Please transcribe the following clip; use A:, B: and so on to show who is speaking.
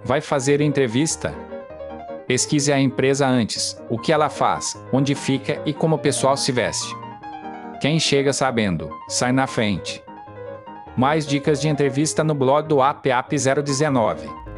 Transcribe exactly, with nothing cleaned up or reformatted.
A: Vai fazer entrevista? Pesquise a empresa antes, o que ela faz, onde fica e como o pessoal se veste. Quem chega sabendo, sai na frente. Mais dicas de entrevista no blog do A P A P zero dezenove.